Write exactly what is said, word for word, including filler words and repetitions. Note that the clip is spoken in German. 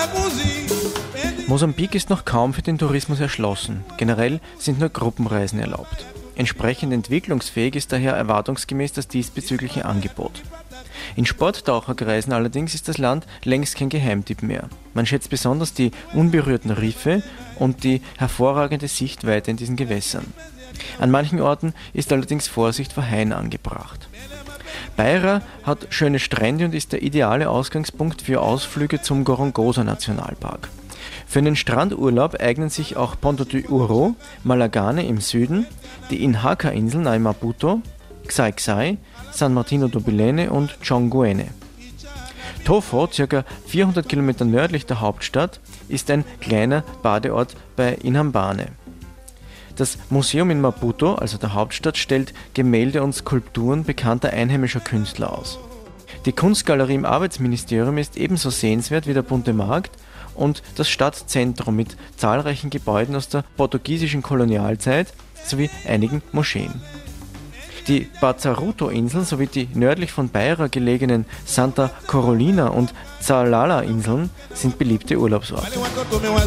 Mosambik ist noch kaum für den Tourismus erschlossen. Generell sind nur Gruppenreisen erlaubt. Entsprechend entwicklungsfähig ist daher erwartungsgemäß das diesbezügliche Angebot. In Sporttaucherkreisen allerdings ist das Land längst kein Geheimtipp mehr. Man schätzt besonders die unberührten Riffe und die hervorragende Sichtweite in diesen Gewässern. An manchen Orten ist allerdings Vorsicht vor Haien angebracht. Beira hat schöne Strände und ist der ideale Ausgangspunkt für Ausflüge zum Gorongosa-Nationalpark. Für einen Strandurlaub eignen sich auch Ponta do Ouro, Malagane im Süden, die Inhaca-Inseln nahe Maputo, Xai-Xai, San Martino do Bilene und Chonguene. Tofo, ca. vierhundert Kilometer nördlich der Hauptstadt, ist ein kleiner Badeort bei Inhambane. Das Museum in Maputo, also der Hauptstadt, stellt Gemälde und Skulpturen bekannter einheimischer Künstler aus. Die Kunstgalerie im Arbeitsministerium ist ebenso sehenswert wie der bunte Markt und das Stadtzentrum mit zahlreichen Gebäuden aus der portugiesischen Kolonialzeit sowie einigen Moscheen. Die Bazaruto-Inseln sowie die nördlich von Beira gelegenen Santa Carolina und Xalala-Inseln sind beliebte Urlaubsorte.